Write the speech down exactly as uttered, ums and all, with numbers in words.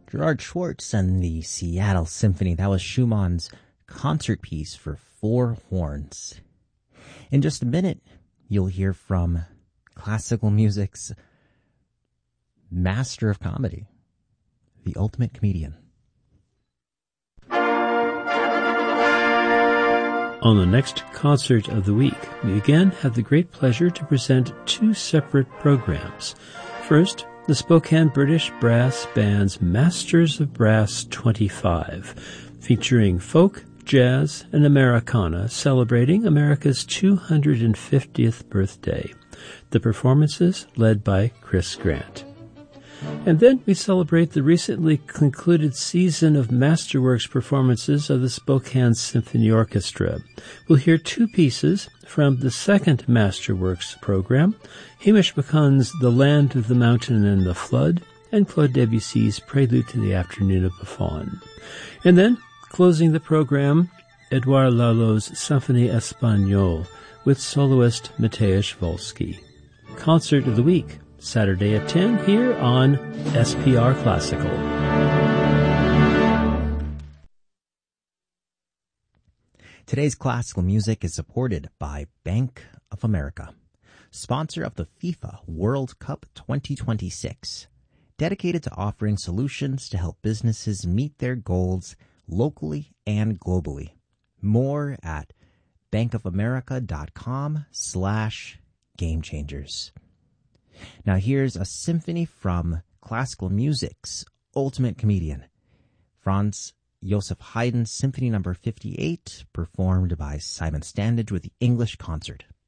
Gerard Schwartz and the Seattle Symphony. That was Schumann's concert piece for four horns. In just a minute, you'll hear from classical music's master of comedy, the ultimate comedian. On the next Concert of the Week, we again have the great pleasure to present two separate programs. First, the Spokane British Brass Band's Masters of Brass twenty-five, featuring folk, jazz, and Americana celebrating America's two hundred fiftieth birthday. The performances led by Chris Grant. And then we celebrate the recently concluded season of Masterworks performances of the Spokane Symphony Orchestra. We'll hear two pieces from the second Masterworks program, Hamish McCunn's The Land of the Mountain and the Flood, and Claude Debussy's Prelude to the Afternoon of Buffon. And then, closing the program, Edouard Lalo's Symphonie Espagnole with soloist Mateusz Wolski. Concert of the Week, Saturday at ten here on S P R Classical. Today's classical music is supported by Bank of America, sponsor of the FIFA World Cup twenty twenty-six, dedicated to offering solutions to help businesses meet their goals locally and globally. More at bankofamerica.com slash game changers. Now here's a symphony from classical music's ultimate comedian, Franz Joseph Haydn's Symphony number fifty-eight, performed by Simon Standage with the English Concert.